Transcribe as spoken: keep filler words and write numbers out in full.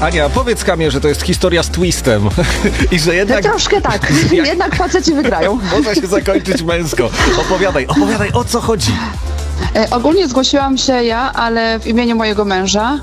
Ania, powiedz Kamie, że to jest historia z twistem i że jednak Troszkę tak, Jak- jednak faceci wygrają. może się zakończyć męsko. Opowiadaj, opowiadaj, o co chodzi? E, ogólnie zgłosiłam się ja, ale w imieniu mojego męża.